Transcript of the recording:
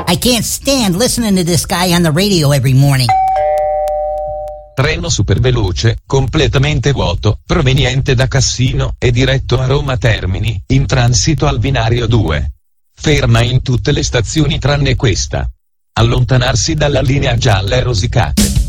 I can't stand listening to this guy on the radio every morning. Treno super veloce, completamente vuoto, proveniente da Cassino e diretto a Roma Termini, in transito al binario 2. Ferma in tutte le stazioni tranne questa. Allontanarsi dalla linea gialla e rosicate.